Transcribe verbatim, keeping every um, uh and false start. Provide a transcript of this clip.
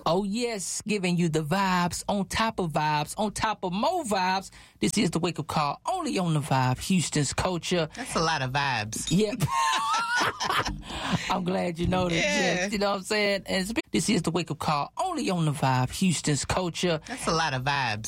Oh, yes, giving you the vibes on top of vibes, on top of more vibes. This is the wake up call only on the Vibe, Houston's culture. That's a lot of vibes. Yep. I'm glad you know that. Yeah. Yes, you know what I'm saying? And this is the wake up call only on the Vibe, Houston's culture. That's a lot of vibes.